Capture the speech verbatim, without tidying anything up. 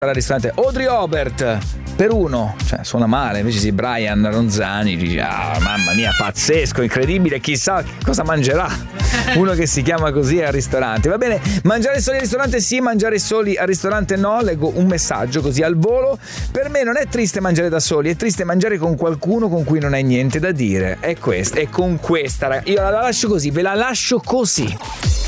al ristorante Audrey Obert per uno, cioè suona male, invece sì, Brian Ronzani dice ah, mamma mia, pazzesco, incredibile, chissà cosa mangerà uno che si chiama così al ristorante. Va bene, mangiare soli al ristorante sì, mangiare soli al ristorante no. Leggo un messaggio così al volo: per me non è triste mangiare da soli, è triste mangiare con qualcuno con cui non hai niente da dire. È questa, è con questa, ragazzi. Io la lascio così, ve la lascio così.